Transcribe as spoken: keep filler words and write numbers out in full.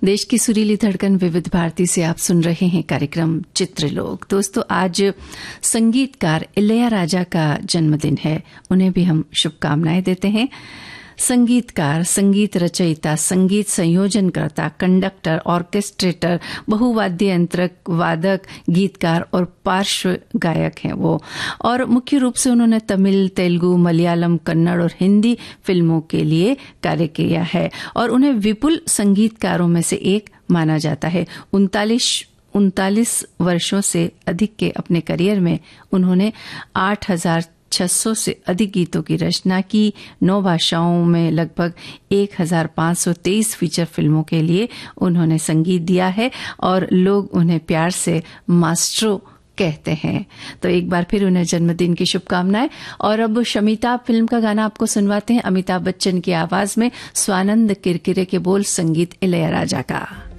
देश की सुरीली धड़कन विविध भारती से आप सुन रहे हैं कार्यक्रम चित्रलोक। दोस्तों, आज संगीतकार इलैयाराजा का जन्मदिन है। उन्हें भी हम शुभकामनाएं देते हैं। संगीतकार, संगीत रचयिता, संगीत संयोजनकर्ता, कंडक्टर, ऑर्केस्ट्रेटर, बहुवाद्य यंत्र वादक, गीतकार और पार्श्व गायक हैं वो। और मुख्य रूप से उन्होंने तमिल, तेलुगु, मलयालम, कन्नड़ और हिंदी फिल्मों के लिए कार्य किया है और उन्हें विपुल संगीतकारों में से एक माना जाता है। उनतालीस उनतालीस वर्षों से अधिक के अपने करियर में उन्होंने आठ हजार छह सौ से अधिक गीतों की रचना की। नौ भाषाओं में लगभग एक हजार पाँच सौ तेईस फीचर फिल्मों के लिए उन्होंने संगीत दिया है और लोग उन्हें प्यार से मास्ट्रो कहते हैं। तो एक बार फिर उन्हें जन्मदिन की शुभकामनाएं। और अब शमिता फिल्म का गाना आपको सुनवाते हैं अमिताभ बच्चन की आवाज में। स्वानंद किरकिरे के बोल, संगीत इलैयाराजा का।